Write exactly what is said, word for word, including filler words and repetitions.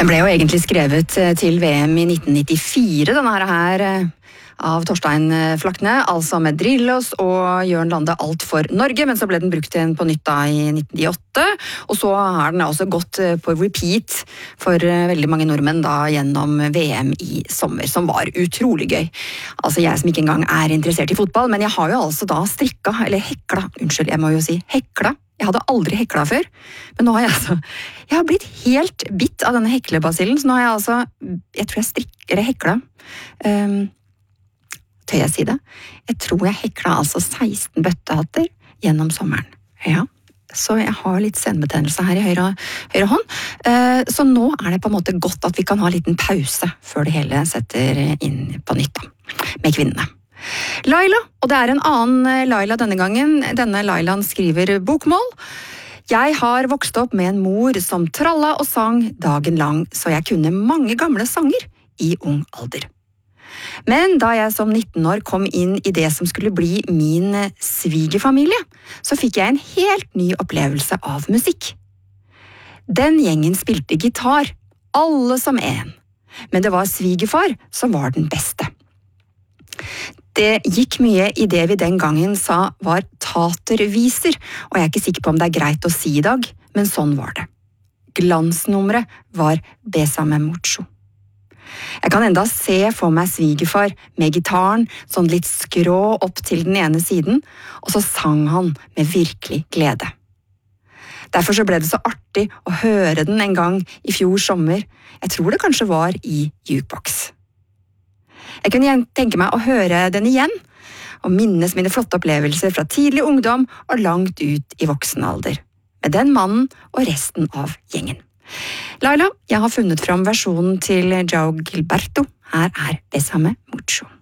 Den ble jo egentlig skrevet til V M i nitten nittifire, denne her, av Torstein Flakne, altså med Drillos og Jørn Lande alt for Norge, men så ble den brukt igjen på nytt da i nitten nittiåtte, og så har den også gått på repeat for veldig mange nordmenn da gjennom V M i sommer, som var utrolig gøy. Altså jeg som ikke engang er interessert i fotball, men jeg har jo altså da strikka, eller hekla, unnskyld, jeg må jo si hekla. Jeg hadde aldri hekla før, men nå har jeg altså, jeg har blitt helt bitt av denne heklebasillen, så nå har jeg altså, jeg tror jeg strikker, eller hekla, um, tør jeg si det? Jeg tror jeg hekla altså seksten bøttehatter gjennom sommeren. Ja, så jeg har litt senebetennelse her i høyre, høyre hånd, uh, så nå er det på en måte godt at vi kan ha en liten pause før det hele setter inn på nytt da, med kvinnene. Laila, og det er en annen Laila denne gangen. Denne Lailaen skriver bokmål. Jeg har vokst opp med en mor som tralla og sang dagen lang, så jeg kunne mange gamle sanger i ung alder. Men da jeg som nitten år kom inn i det som skulle bli min svigerfamilie, så fikk jeg en helt ny opplevelse av musikk. Den gjengen spilte gitar, alle som en, men det var svigerfar som var den beste. Det gikk mye i det vi den gangen sa var taterviser, og jeg er ikke sikker på om det er greit å si i dag, men sånn var det. Glansnummeret var Besame Mucho. Jeg kan enda se for meg svigerfar med gitaren, sånn litt skrå opp til den ene siden, og så sang han med virkelig glede. Derfor så ble det så artig å høre den en gang i fjor sommer. Jeg tror det kanskje var i jukebox. Jeg kunne tenke meg å høre den igjen, og minnes mine flotte opplevelser fra tidlig ungdom og langt ut i voksen alder, med den mannen og resten av gjengen. Laila, jeg har funnet fram versjonen til João Gilberto. Her er Besame Mucho.